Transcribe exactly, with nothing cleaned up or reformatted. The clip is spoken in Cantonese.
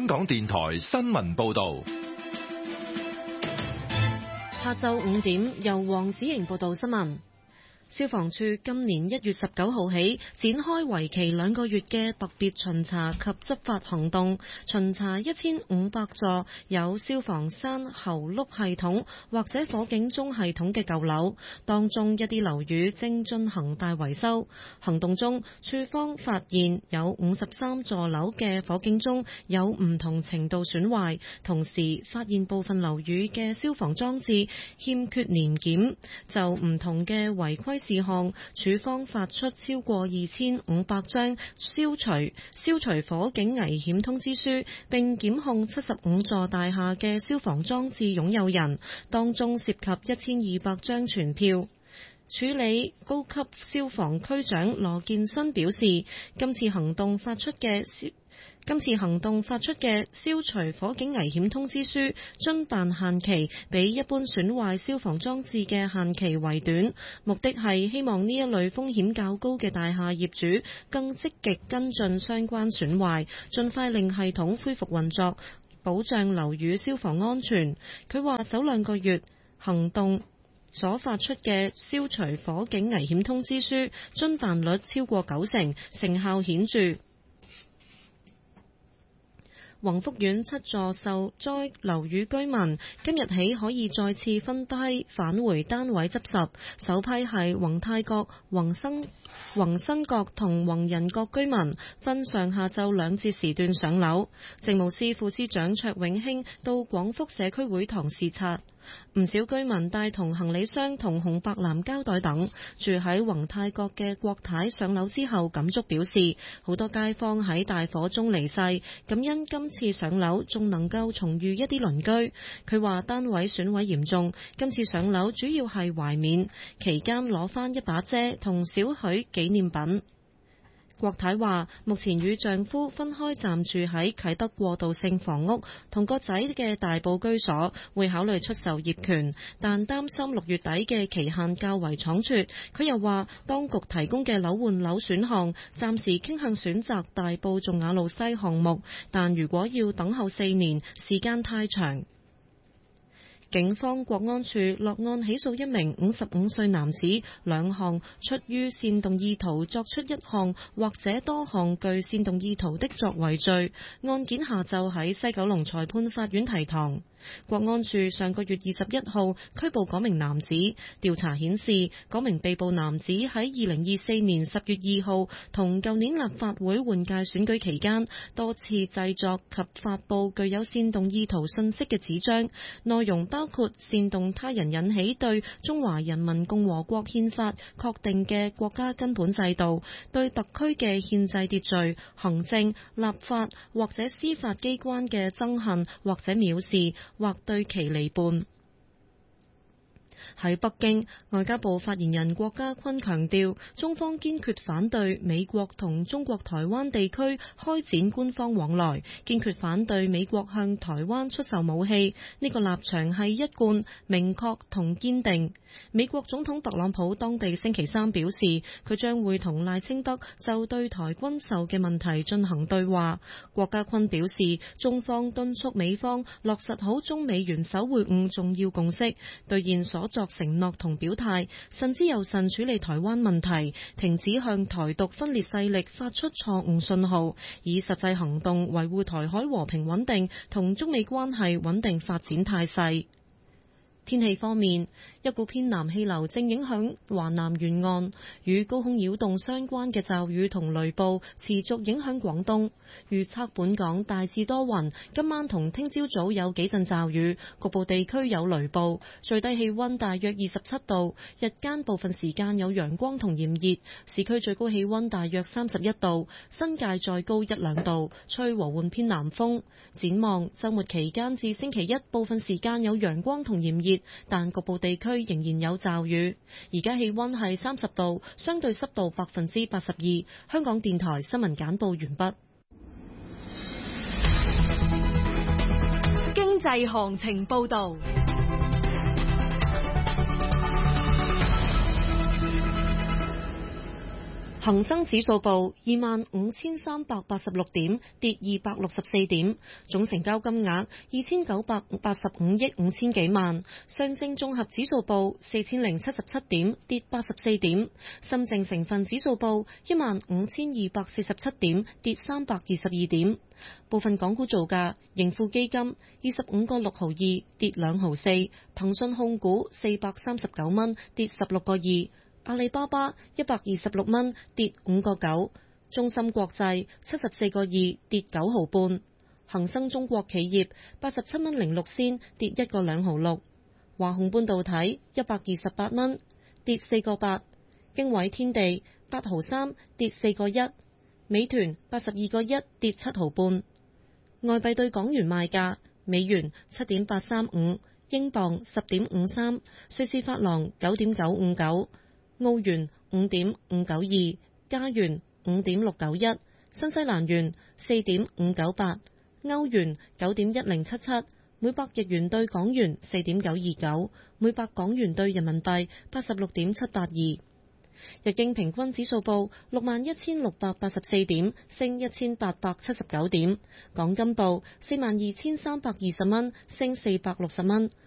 香港電台新聞報道。 下晝五點，由黃子瑩報道新聞。消防處今年一月十九號起展開為期兩個月嘅特別巡查及執法行動，巡查一千五百座有消防山喉轆系統或者火警鐘系統嘅舊樓，當中一啲樓宇正進行大維修。行動中，處方發現有五十三座樓嘅火警鐘有唔同程度損壞，同時發現部分樓宇嘅消防裝置欠缺年檢，就唔同嘅違規事項，處方發出超過二千五百張消除消除火警危險通知書，並檢控七十五座大廈嘅消防裝置擁有人，當中涉及一千二百張傳票。處理高級消防區長羅健新表示，今次行動發出嘅消今次行動發出嘅消除火警危險通知書遵辦限期比一般損壞消防裝置嘅限期為短，目的係希望呢一類風險較高嘅大廈業主更積極跟進相關損壞，盡快令系統恢復運作，保障樓宇消防安全。佢話首兩個月行動所發出嘅消除火警危險通知書遵辦率超過九成，成效顯著。宏福苑七座受災樓宇居民今日起可以再次分批返回單位執拾，首批係宏泰閣、宏生、宏新閣同宏仁閣居民，分上下晝兩節時段上樓。政務司副司長卓永興到廣福社區會堂視察。唔少居民帶同行李箱同紅白藍膠袋等，住喺宏泰閣嘅郭太上樓之後感觸表示，好多街坊喺大火中離世，感恩今次上樓仲能夠重遇一啲鄰居。佢話單位損毀嚴重，今次上樓主要係懷緬，期間攞返一把遮同少許紀念品。郭太話目前與丈夫分開暫住喺啟德過渡性房屋，同個仔嘅大埔居所，會考慮出售業權，但擔心六月底嘅期限較為倉促。佢又話當局提供嘅樓換樓選項，暫時傾向選擇大埔頌雅路西項目，但如果要等候四年，時間太長。警方國安處落案起訴一名五十五歲男子，兩項出於煽動意圖作出一項或者多項具煽動意圖的作為罪。案件下晝喺西九龍裁判法院提堂。國安處上個月二十一號拘捕嗰名男子，調查顯示，嗰名被捕男子喺二零二四年十月二號同舊年立法會換屆選舉期間，多次製作及發布具有煽動意圖信息嘅紙張，內容包括煽動他人引起對中華人民共和國憲法確定嘅國家根本制度、對特區嘅憲制秩序、行政、立法或者司法機關嘅憎恨或者藐視，或對其離叛。喺北京，外交部發言人郭家坤強調，中方堅決反對美國同中國台灣地區開展官方往來，堅決反對美國向台灣出售武器。呢個立場係一貫、明確同堅定。美國總統特朗普當地星期三表示，佢將會同賴清德就對台軍售嘅問題進行對話。郭家坤表示，中方敦促美方落實好中美元首會晤重要共識，兌現所作承諾同表態，慎之又慎處理台灣問題，停止向台獨分裂勢力發出錯誤信號，以實際行動維護台海和平穩定同中美關係穩定發展態勢。天氣方面，一股偏南氣流正影響華南沿岸，與高空擾動相關嘅驟雨同雷暴持續影響廣東。預測本港大致多雲，今晚同聽朝早有幾陣驟雨，局部地區有雷暴，最低氣溫大約二十七度，日間部分時間有陽光同炎熱，市區最高氣溫大約三十一度，新界再高一兩度，吹和緩偏南風。展望週末期間至星期一，部分時間有陽光同炎熱，但局部地區仍然有驟雨。而家氣溫係三十度，相對濕度百分之八十二。香港電台新聞簡報完畢。 經濟行情報道。 恒生指數報二萬五千三百八十六點，跌二百六十四點，總成交金額二千九百八十五億五千幾萬。上證綜合指數報四千零七十七點，跌八十四點。深證成分指數報一萬五千二百四十七點，跌三百二十二點。部分港股造價：盈富基金二十五個六毫二，跌兩毫四；騰訊控股四百三十九蚊，跌十六個二。阿里巴巴一百二十六蚊，跌五個九；中芯國際七十四個二，跌九毫半；恒生中國企業八十七蚊零六仙，跌一個兩毫六；華虹半導體一百二十八蚊，跌四個八；經緯天地八毫三，跌四個一；美團八十二個一，跌七毫半。外幣對港元賣價：美元七點八三五，英鎊十點五三，瑞士法郎九點九五九。澳元五點五九二，加元五點六九一，新西蘭元四點五九八，歐元九點一零七七，每百日元對港元四點九二九，每百港元對人民幣八十六點七八二。日經平均指數報六萬一千六百八十四點，升一千八百七十九點。港金報四萬二千三百二十蚊，升四百六十蚊。